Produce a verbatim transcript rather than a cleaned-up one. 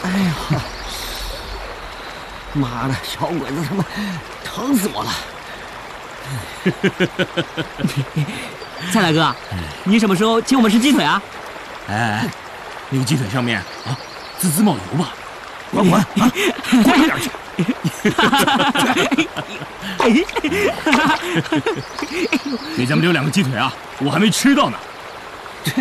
哎呀，妈的，小鬼子他妈疼死我了！ 蔡大哥，你什么时候请我们吃鸡腿啊？ 哎，那个鸡腿上面啊，滋滋冒油吧？滚滚啊，滚一边去！给咱们留两个鸡腿啊，我还没吃到呢。